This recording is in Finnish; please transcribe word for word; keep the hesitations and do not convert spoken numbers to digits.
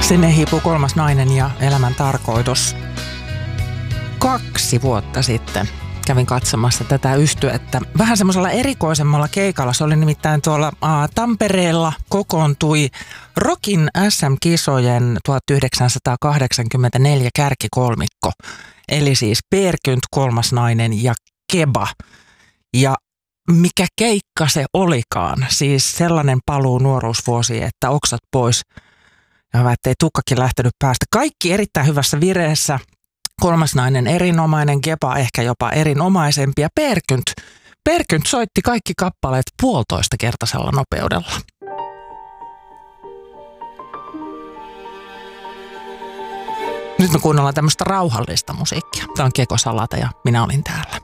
Sinne hiipuu kolmas nainen ja elämän tarkoitus. Kaksi vuotta sitten kävin katsomassa tätä yhtyettä vähän semmoisella erikoisemmalla keikalla. Se oli nimittäin tuolla aa, Tampereella kokoontui Rockin S M-kisojen tuhatyhdeksänsataakahdeksankymmentäneljä kärkikolmikko. Eli siis Per Gynt, kolmas nainen ja Keba. Ja mikä keikka se olikaan. Siis sellainen paluu nuoruusvuosiin, että oksat pois. Ja hyvä, ettei tukkakin lähtenyt päästä. Kaikki erittäin hyvässä vireessä. Kolmas nainen erinomainen, Keba ehkä jopa erinomaisempi ja Per Gynt. Per Gynt soitti kaikki kappaleet puolitoista kertaisella nopeudella. Nyt me kuunnellaan tämmöistä rauhallista musiikkia. Tämä on Keko Salata ja minä olin täällä.